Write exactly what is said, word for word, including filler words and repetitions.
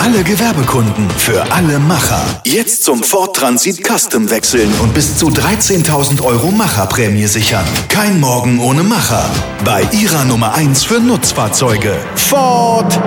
alle Gewerbekunden, für alle Macher. Jetzt zum Ford Transit Custom wechseln und bis zu dreizehntausend Euro Macherprämie sichern. Kein Morgen ohne Macher. Bei Ihrer Nummer eins für Nutzfahrzeuge. Ford